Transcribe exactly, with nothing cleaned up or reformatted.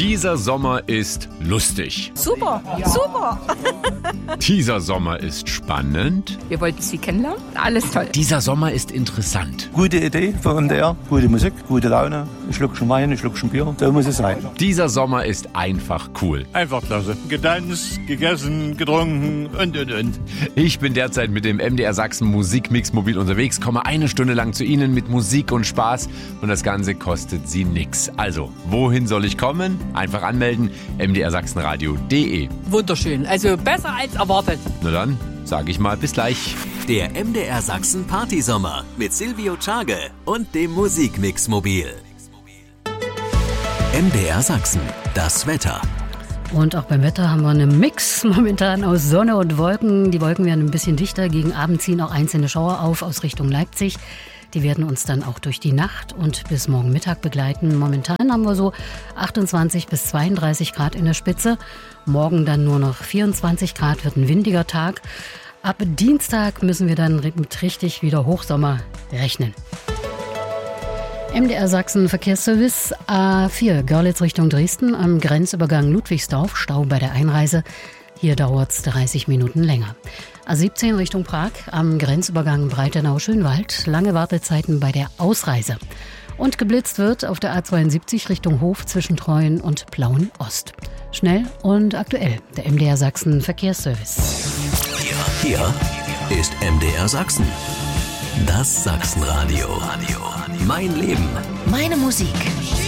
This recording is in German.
Dieser Sommer ist lustig. Super, super. Dieser Sommer ist spannend. Wir wollten Sie kennenlernen. Alles toll. Dieser Sommer ist interessant. Gute Idee von M D R, gute Musik, gute Laune, ein Schluckchen Wein, ein Schluckchen Bier, so muss es sein. Dieser Sommer ist einfach cool. Einfach klasse. Getanzt, gegessen, getrunken und, und, und. Ich bin derzeit mit dem M D R Sachsen Musikmix-Mobil unterwegs, komme eine Stunde lang zu Ihnen mit Musik und Spaß und das Ganze kostet Sie nix. Also, wohin soll ich kommen? Einfach anmelden, m d r sachsenradio punkt d e. Wunderschön. Also besser als erwartet. Na dann, sage ich mal bis gleich. Der M D R Sachsen Partysommer mit Silvio Czage und dem Musikmix-Mobil. M D R Sachsen, das Wetter. Und auch beim Wetter haben wir einen Mix momentan aus Sonne und Wolken. Die Wolken werden ein bisschen dichter. Gegen Abend ziehen auch einzelne Schauer auf aus Richtung Leipzig. Die werden uns dann auch durch die Nacht und bis morgen Mittag begleiten. Momentan haben wir so achtundzwanzig bis zweiunddreißig Grad in der Spitze. Morgen dann nur noch vierundzwanzig Grad, wird ein windiger Tag. Ab Dienstag müssen wir dann mit richtig wieder Hochsommer rechnen. M D R Sachsen Verkehrsservice A vier Görlitz Richtung Dresden am Grenzübergang Ludwigsdorf, Stau bei der Einreise. Hier dauert es dreißig Minuten länger. A siebzehn Richtung Prag am Grenzübergang Breitenau-Schönwald. Lange Wartezeiten bei der Ausreise. Und geblitzt wird auf der A zweiundsiebzig Richtung Hof zwischen Treuen und Plauen-Ost. Schnell und aktuell, der M D R Sachsen Verkehrsservice. Hier, hier ist M D R Sachsen. Das Sachsenradio. Mein Leben. Meine Musik.